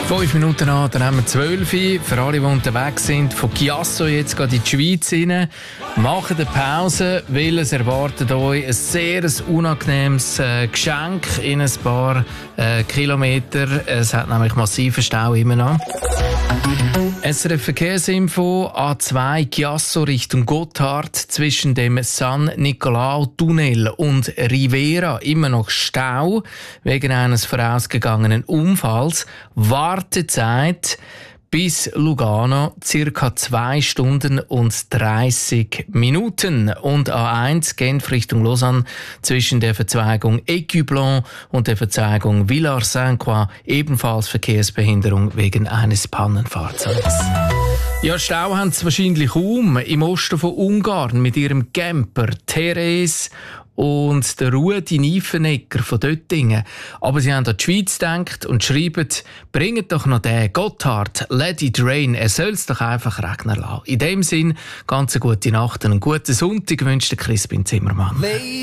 5 Minuten an, dann haben wir 12 Uhr. Für alle, die unterwegs sind, von Chiasso jetzt gerade in die Schweiz rein. Machen eine Pause, weil es erwartet euch ein sehr unangenehmes Geschenk in ein paar Kilometer. Es hat nämlich massiven Stau immer noch. SRF Verkehrsinfo, A2 Chiasso Richtung Gotthard zwischen dem San Nicolao Tunnel und Rivera immer noch Stau wegen eines vorausgegangenen Unfalls. Wartezeit bis Lugano ca. 2 Stunden und 30 Minuten. Und A1 Genf Richtung Lausanne zwischen der Verzweigung Écublens und der Verzweigung Villars-Saint-Croix ebenfalls Verkehrsbehinderung wegen eines Pannenfahrzeugs. Ja, Stau haben sie wahrscheinlich kaum im Osten von Ungarn mit ihrem Camper Therese und der Rudi Niefenegger von Döttingen. Aber sie haben an die Schweiz gedacht und schreiben, bringt doch noch den Gotthard, let it rain, er soll es doch einfach regnen lassen. In dem Sinn, ganz eine gute Nacht und einen guten Sonntag wünscht der Crispin Zimmermann.